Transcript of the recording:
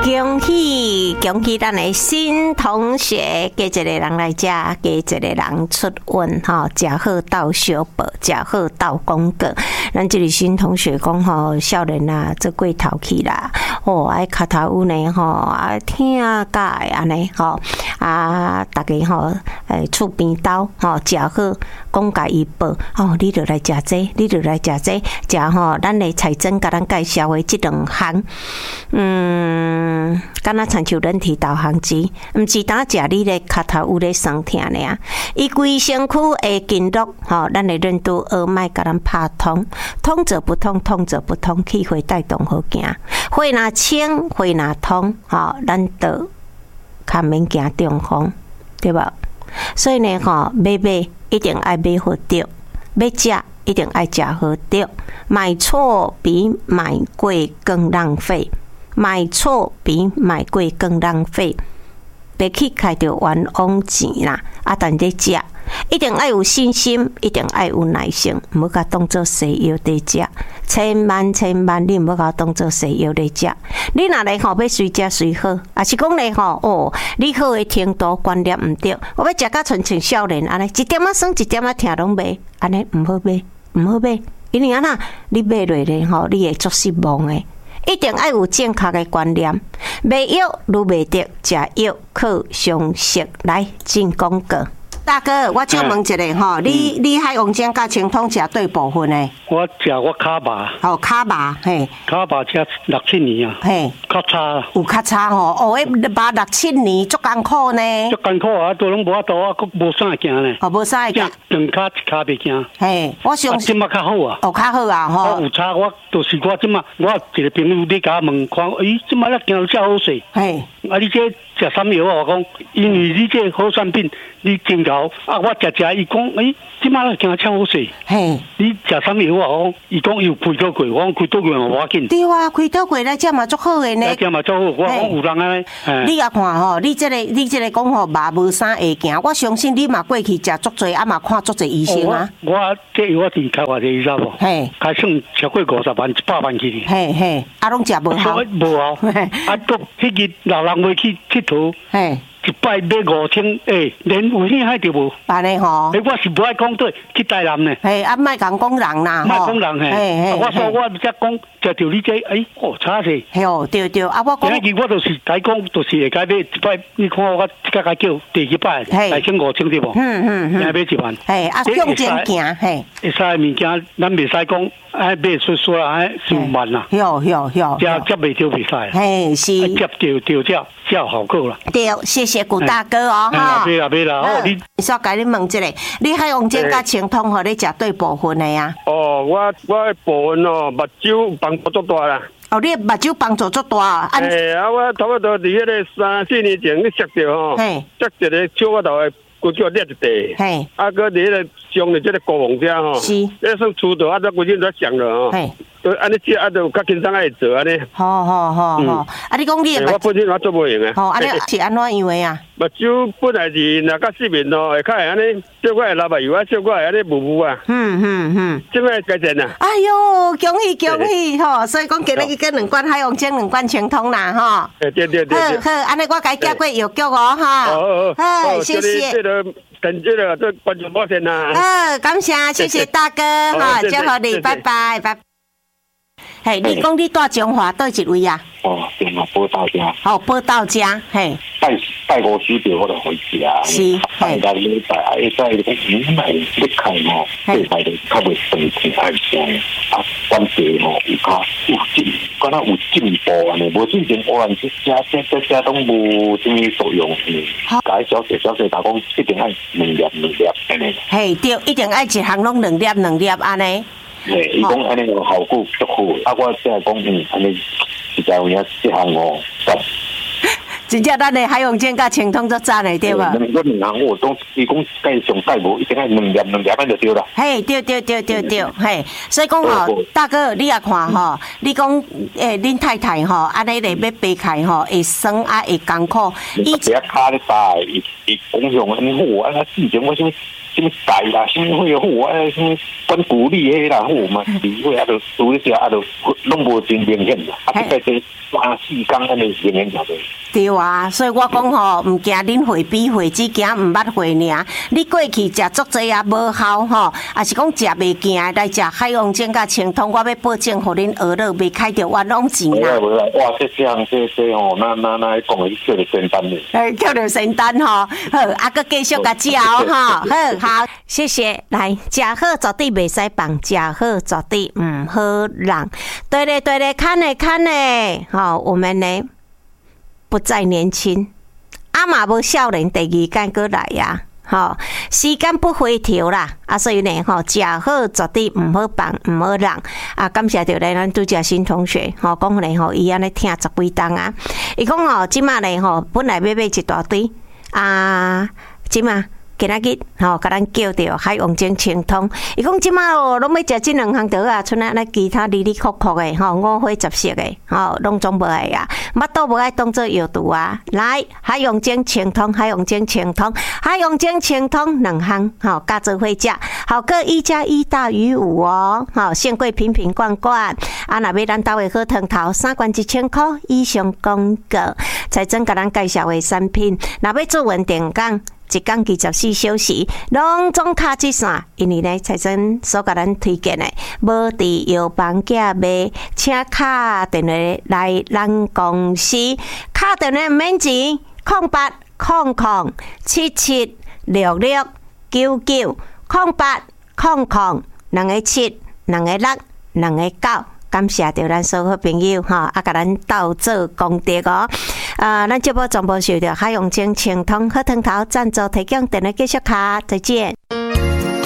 恭喜咱的新同学，加一个人来吃，加一个人出运吼，食好斗小报，食好斗功课。咱这里新同学讲吼，少年啊，做过头去啦，爱脚头有呢吼，听教安尼吼，大家吼，厝边斗吼，食好，讲甲伊报，你就来食这，你就来食这，食吼，咱的彩珍甲咱介绍的这两项，敢若亲像人体导航机，毋是单食你的脚头有咧酸痛尔，伊规身躯的经络，咱的任督二脉甲咱拍通，通则不通，通则不通，气血带动好行，血若清，血若通，咱就较免惊中风，对吧？所以呢，买一定爱买好着，要食一定爱食好着，买错比买贵更浪费。买错比买贵更浪费，别去开着冤枉钱啦！但你食一定要有信心，一定要有耐心，唔好甲当做西药在食，千万你唔好甲当做西药在食。你若来要随食随好，也是讲咧你好的程度观念唔对，我要食甲纯像少年安尼，一点仔酸一点仔疼拢买，安尼唔好买，因为安那你买落咧你会足失望的。一定要有正确的观念，卖药愈卖得，食药靠常识来进广告。大哥，我就问一下你海王精甲清通食对部分呢？ 我卡巴。 卡巴嘿。 卡巴吃6-7年啊。嘿。较差。 有较差迄巴6-7年足艰苦呢。 足艰苦啊，都拢无法度啊，佫无啥行呢。 无啥行。 两骹一骹袂行。嘿， 我相信。 即马较好啊。 较好啊我有差，我就是我即马，我一个朋友你甲我问看，即马咧行到遮好势。嘿。你这食啥药啊？我讲，因为你这好产品，你真够我食，伊讲，即马咧行超好势。嘿，你食啥药啊？我讲，伊讲有开刀过，我讲开刀过嘛无要紧。 对啊，开刀过来这嘛足好的呢。 这嘛足好，我讲有人安尼。 你也看你这个讲嘛无啥会行，我相信你嘛过去食足多，嘛看足多医生啊。 我这药我是开偌济，你知无？嘿，开算超过50万、100万去。 嘿，拢食无效。 无效。都迄日老人要去佚佗。嘿。一摆买5000，连有影海就无。安尼吼。我是不爱讲对，去台南呢。嘿，莫讲人啦。莫讲人嘿。我说我只讲，食着你这，差势。嘿哦，对，我讲。今日我就是该讲，就是会该买一摆，你看我这个叫第几摆，4500对无？现在买1万。嘿，向前行，嘿。会使物件，咱袂使讲，买说10万啦。有。接袂着袂使。嘿，是。接着这有效果啦。对，谢谢古大哥哈。别啦，你稍改你问一下，你海王精甲清通互你食对部分的呀？ 我部分目睭帮助足大啦。 你目睭帮助足大啊？ 我差不多伫迄个3-4年前去摔着摔一个手骨头的骨脚裂一地。嘿，搁伫迄个伤的这个高王遮是，那算出道再规身都伤了就安尼食就有较轻松爱做安尼。好。 你讲你我本身我做无用的。 安尼是安怎样的啊？ 目睭本来是若较失明会较会安尼，小可会流目油啊，小可会安尼雾啊。即摆改善啦。哎哟，恭喜所以讲今日跟两罐海王精，两罐清通啦对。 好，安尼我改寄过药局好，谢谢。 等这个这观众抱歉啦。 感谢大哥祝福你，拜拜。嘿，你讲你住中华倒一位啊？ 中华报道家。 报道家，嘿。 拜五时着我就回去啊。是。拜到礼拜，再讲你看礼拜就较袂长期爱上关节敢若有进步安尼，无之前我这拢无什么作用。改小细打讲，一定爱2粒安尼。 嘿，对，一定爱一项拢2粒安尼。 伊讲安尼有效果足好，我只系讲安尼实在有影这项真正咱的海王精甲清通足赞的对吧？ 我2项我讲，伊讲介上介无，一定爱2粒安就对啦。 嘿，对，嘿，所以讲大哥你也看你讲恁太太安尼咧要掰开会酸会艰苦， 伊只骹咧打，伊讲上安尼好，之前我什么什么钙啦，什么会好什么管骨力迄啦好嘛，是会都有一些都拢无真明显啦，在这3-4天安尼明显就对。 对啊，所以我讲吼，唔惊恁会比会只惊唔捌会尔。你过去食足济也无效吼，也是讲食袂惊来食海王精甲清通，我要保证互恁学了袂开着冤枉钱啦。 哇，这样这吼，那讲的叫做仙丹嘞。 叫做仙丹吼，好，佮继续甲食吼，好，谢谢。来，食好绝对袂使放，食好绝对唔好让。对咧，看咧，好，我们呢？不再年轻，阿嘛无少年，第二间过来呀，吼，时间不回头啦，所以呢，吼，食好绝对唔好放，唔好让，感谢着咧，咱拄只新同学，吼，讲咧，吼，伊安尼听10几档啊，伊讲吼，即马咧，吼，本来要买一大堆，即马。今仔日吼，甲咱叫着海王精清通。伊讲即马哦，拢要食即2项倒啊，剩啊那其他里里扣扣的吼，五花十色的吼，拢总无爱啊，巴肚无爱当做药毒啊。来，海王精清通，海王精清通2项吼，加做伙食，好个1+1大于5哦。好，现贵瓶瓶罐罐，若要咱兜的好汤头，3罐1000块以上公告。才真甲咱介绍的产品，若要做稳定岗。1天24小时，拢总卡一线，因为呢，财神所甲咱推荐的，无伫药房价卖，请卡电话来咱公司，卡电话免钱，0800776699，0800227269，2个7，2个6，2个9。感谢着咱所有好朋友哈，甲咱斗做功德哦。咱节目全部受到海王精清通好汤头赞助提供，电话继续卡，再见。